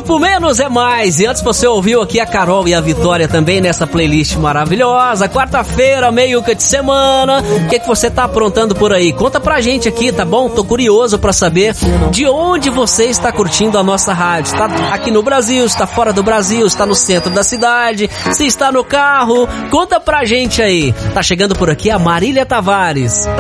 Grupo Menos é Mais. E antes você ouviu aqui a Carol e a Vitória também nessa playlist maravilhosa. Quarta-feira, meiuca de semana. O que você tá aprontando por aí? Conta pra gente aqui, tá bom? Tô curioso pra saber de onde você está curtindo a nossa rádio. Tá aqui no Brasil, está fora do Brasil, está no centro da cidade, se está no carro. Conta pra gente aí. Tá chegando por aqui a Marília Tavares.